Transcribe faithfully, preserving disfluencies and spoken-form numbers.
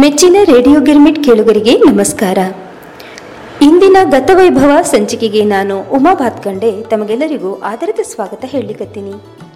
ಮೆಚ್ಚಿನ ರೇಡಿಯೋ ಗಿರ್ಮಿಟ್ ಕೇಳುಗರಿಗೆ ನಮಸ್ಕಾರ. ಇಂದಿನ ಗತವೈಭವ ಸಂಚಿಕೆಗೆ ನಾನು ಉಮಾ ಭಾತ್ಕಂಡೆ ತಮಗೆಲ್ಲರಿಗೂ ಆದರದ ಸ್ವಾಗತ ಹೇಳಲಿಕತ್ತೀನಿ.